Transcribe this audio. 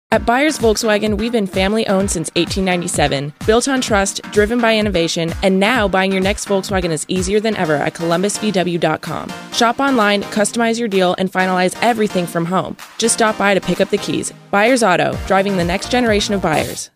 At Byers Volkswagen, we've been family-owned since 1897, built on trust, driven by innovation, and now buying your next Volkswagen is easier than ever at columbusvw.com. Shop online, customize your deal, and finalize everything from home. Just stop by to pick up the keys. Byers Auto, driving the next generation of buyers.